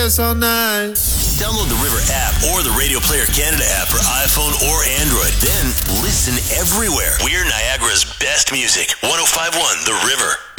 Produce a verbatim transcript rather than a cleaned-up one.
dance all night. Download the River app or the Radio Player Canada app for iPhone or Android. Then listen everywhere. We're Niagara's best music. one oh five point one The River.